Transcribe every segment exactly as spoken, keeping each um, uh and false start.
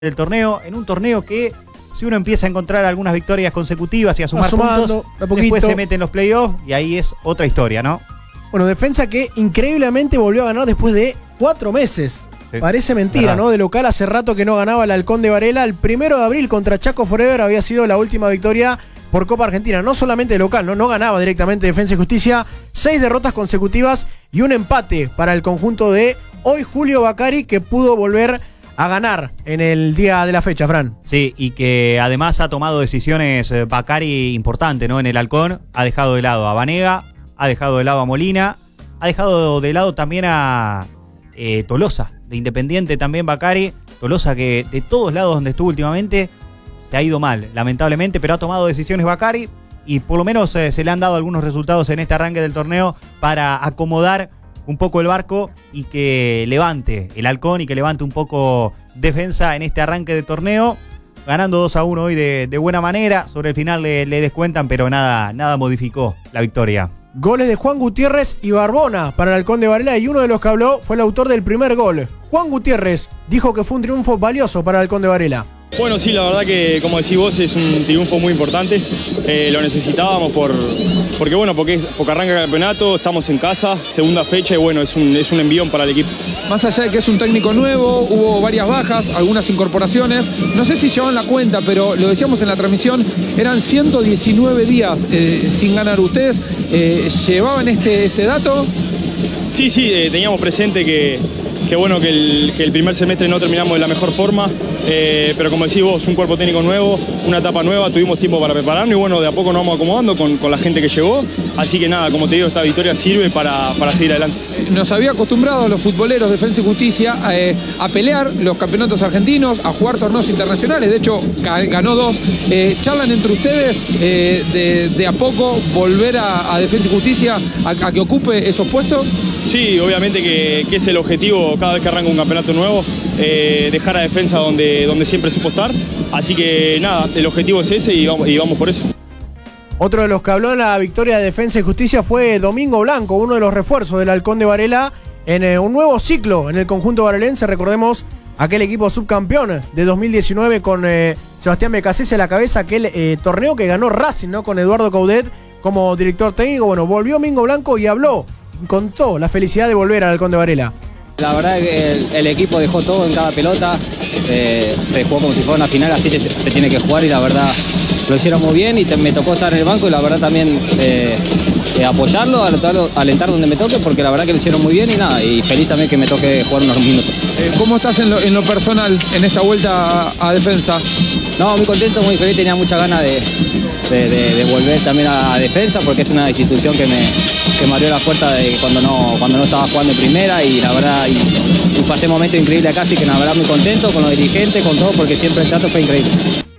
del torneo, en un torneo que si uno empieza a encontrar algunas victorias consecutivas y a sumar Asumando, puntos, después se mete en los playoffs y ahí es otra historia, ¿no? Bueno, Defensa que increíblemente volvió a ganar después de cuatro meses. Sí. Parece mentira, ¿verdad? ¿No? De local hace rato que no ganaba el Halcón de Varela. El primero de abril contra Chaco Forever había sido la última victoria por Copa Argentina. No solamente de local, no, no ganaba directamente Defensa y Justicia. Seis derrotas consecutivas y un empate para el conjunto de hoy Julio Bacari, que pudo volver a ganar en el día de la fecha, Fran. Sí, y que además ha tomado decisiones Bacari importantes, ¿no? En el Halcón ha dejado de lado a Vanega, ha dejado de lado a Molina, ha dejado de lado también a eh, Tolosa, de Independiente también Bacari. Tolosa que de todos lados donde estuvo últimamente se ha ido mal, lamentablemente, pero ha tomado decisiones Bacari y por lo menos eh, se le han dado algunos resultados en este arranque del torneo para acomodar un poco el barco y que levante el Halcón y que levante un poco Defensa en este arranque de torneo, ganando dos a uno hoy de, de buena manera. Sobre el final le, le descuentan, pero nada, nada modificó la victoria. Goles de Juan Gutiérrez y Barbona para el Halcón de Varela, y uno de los que habló fue el autor del primer gol. Juan Gutiérrez dijo que fue un triunfo valioso para el Halcón de Varela. Bueno, sí, la verdad que, como decís vos, es un triunfo muy importante. Eh, lo necesitábamos por, porque, bueno, porque, porque arranca el campeonato, estamos en casa, segunda fecha, y bueno, es un, es un envión para el equipo. Más allá de que es un técnico nuevo, hubo varias bajas, algunas incorporaciones. No sé si llevan la cuenta, pero lo decíamos en la transmisión, eran ciento diecinueve días eh, sin ganar. ¿Ustedes eh, llevaban este, este dato? Sí, sí, eh, teníamos presente que, que, bueno, que, el, que el primer semestre no terminamos de la mejor forma. Eh, pero como decís vos, un cuerpo técnico nuevo, una etapa nueva, tuvimos tiempo para prepararnos y bueno, de a poco nos vamos acomodando con, con la gente que llegó. Así que nada, como te digo, esta victoria sirve para, para seguir adelante. Nos había acostumbrado a los futboleros Defensa y Justicia eh, a pelear los campeonatos argentinos, a jugar torneos internacionales. De hecho, ganó dos. Eh, ¿Charlan entre ustedes eh, de, de a poco volver a, a Defensa y Justicia a, a que ocupe esos puestos? Sí, obviamente que, que es el objetivo cada vez que arranca un campeonato nuevo, eh, dejar a Defensa donde, donde siempre supo estar. Así que nada, el objetivo es ese y vamos, y vamos por eso. Otro de los que habló en la victoria de Defensa y Justicia fue Domingo Blanco, uno de los refuerzos del Halcón de Varela en eh, un nuevo ciclo en el conjunto varelense. Recordemos aquel equipo subcampeón de dos mil diecinueve con eh, Sebastián Becasese a la cabeza, aquel eh, torneo que ganó Racing, ¿no? Con Eduardo Caudet como director técnico. Bueno, volvió Domingo Blanco y habló, contó la felicidad de volver al Halcón de Varela. La verdad es que el, el equipo dejó todo en cada pelota, eh, se jugó como si fuera una final, así se, se tiene que jugar y la verdad lo hicieron muy bien y te, me tocó estar en el banco y la verdad también eh, eh, apoyarlo, alentarlo, alentar donde me toque porque la verdad que lo hicieron muy bien y nada, y feliz también que me toque jugar unos minutos. Eh, ¿Cómo estás en lo, en lo personal en esta vuelta a, a Defensa? No, muy contento, muy feliz, tenía muchas ganas de, de, de, de volver también a, a Defensa porque es una institución que me, que me abrió la puerta de cuando no, cuando no estaba jugando en primera y la verdad y, y pasé momentos increíbles acá, así que la verdad muy contento con los dirigentes, con todo, porque siempre el trato fue increíble.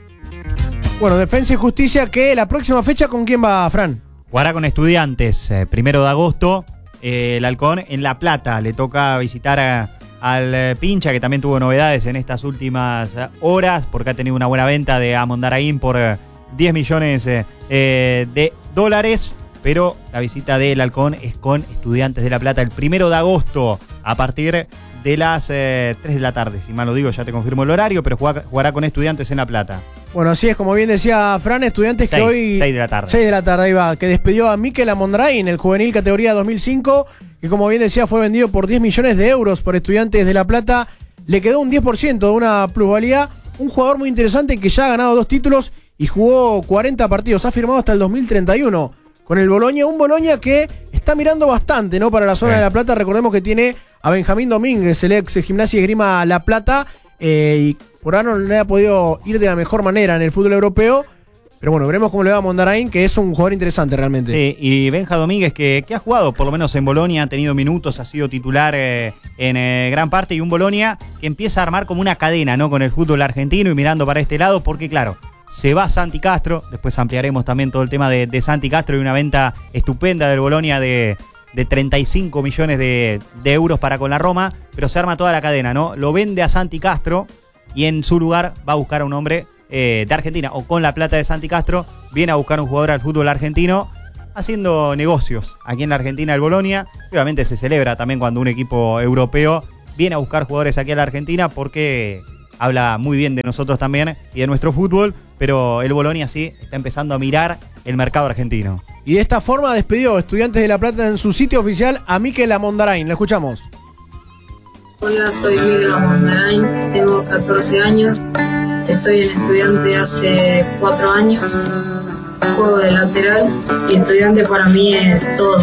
Bueno, Defensa y Justicia, que la próxima fecha, ¿con quién va, Fran? Jugará con Estudiantes, eh, primero de agosto, eh, el Halcón en La Plata. Le toca visitar a, al eh, Pincha, que también tuvo novedades en estas últimas eh, horas, porque ha tenido una buena venta de Amondaraín por eh, diez millones eh, eh, de dólares. Pero la visita del Halcón es con Estudiantes de La Plata el primero de agosto, a partir de las eh, tres de la tarde. Si mal lo digo, ya te confirmo el horario, pero jugará, jugará con Estudiantes en La Plata. Bueno, así es, como bien decía Fran, Estudiantes seis, que hoy... seis de la tarde. seis de la tarde, ahí va, que despidió a Mikel Amondrain, el juvenil categoría dos mil cinco, que como bien decía fue vendido por diez millones de euros por Estudiantes de La Plata. Le quedó un diez por ciento de una plusvalía. Un jugador muy interesante que ya ha ganado dos títulos y jugó cuarenta partidos. Ha firmado hasta el dos mil treinta y uno con el Boloña. Un Boloña que está mirando bastante, ¿no? Para la zona eh. de La Plata. Recordemos que tiene a Benjamín Domínguez, el ex Gimnasia y Esgrima La Plata, eh, y por ahora no le ha podido ir de la mejor manera en el fútbol europeo. Pero bueno, veremos cómo le va a Mondarain, que es un jugador interesante realmente. Sí, y Benja Domínguez, que, que ha jugado por lo menos en Bolonia, ha tenido minutos, ha sido titular eh, en eh, gran parte, y un Bolonia que empieza a armar como una cadena, ¿no? Con el fútbol argentino y mirando para este lado, porque claro, se va Santi Castro, después ampliaremos también todo el tema de, de Santi Castro y una venta estupenda del Bolonia de, de treinta y cinco millones de, de euros para con la Roma, pero se arma toda la cadena, ¿no? Lo vende a Santi Castro y en su lugar va a buscar a un hombre eh, de Argentina, o con la plata de Santi Castro, viene a buscar un jugador al fútbol argentino, haciendo negocios aquí en la Argentina, el Bolonia. Obviamente se celebra también cuando un equipo europeo viene a buscar jugadores aquí a la Argentina, porque habla muy bien de nosotros también y de nuestro fútbol, pero el Bolonia sí está empezando a mirar el mercado argentino. Y de esta forma despidió Estudiantes de La Plata en su sitio oficial a Mikel Amondarain. Lo escuchamos. Hola, soy Mikel Amondarain, tengo catorce años, estoy en Estudiante hace cuatro años, juego de lateral y Estudiante para mí es todo.